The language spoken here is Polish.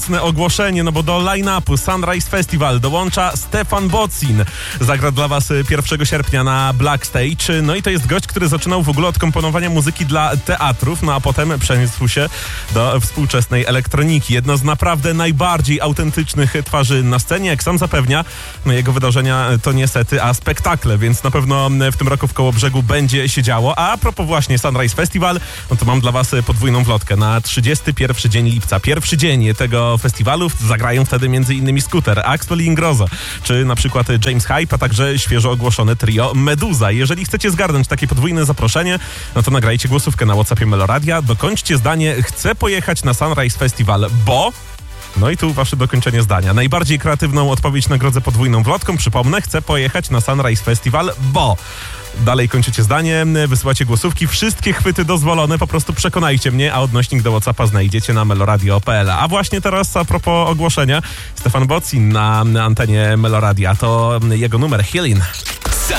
ogłoszenie, no bo do line-upu Sunrise Festival dołącza Stefan Bodzin. Zagra dla was 1 sierpnia na Black Stage. No i to jest gość, który zaczynał w ogóle od komponowania muzyki dla teatrów, no a potem przeniósł się do współczesnej elektroniki. Jedno z naprawdę najbardziej autentycznych twarzy na scenie, jak sam zapewnia, no jego wydarzenia to nie sety, a spektakle, więc na pewno w tym roku w Kołobrzegu będzie się działo. A propos właśnie Sunrise Festival, no to mam dla was podwójną wlotkę na 31 dzień lipca. Pierwszy dzień tego festiwalu zagrają wtedy m.in. Scooter, Axwell i Ingrosso, czy na przykład James Hype, a także świeżo ogłoszone trio Meduza. Jeżeli chcecie zgarnąć takie podwójne zaproszenie, no to nagrajcie głosówkę na WhatsAppie Meloradia, dokończcie zdanie: chcę pojechać na Sunrise Festival, bo... No i tu wasze dokończenie zdania. Najbardziej kreatywną odpowiedź nagrodzę podwójną wlotką. Przypomnę, chcę pojechać na Sunrise Festival, bo... Dalej kończycie zdanie, wysyłacie głosówki, wszystkie chwyty dozwolone, po prostu przekonajcie mnie, a odnośnik do WhatsAppa znajdziecie na meloradio.pl. A właśnie teraz a propos ogłoszenia, Stefan Bodzin na antenie Meloradia, to jego numer Healing.